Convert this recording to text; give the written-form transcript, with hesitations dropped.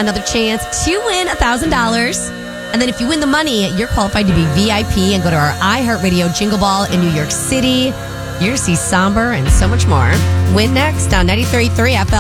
another chance to win $1,000. And then if you win the money, you're qualified to be VIP and go to our iHeartRadio Jingle Ball in New York City. You're to see Somber and so much more. Win next on 93.3 FL.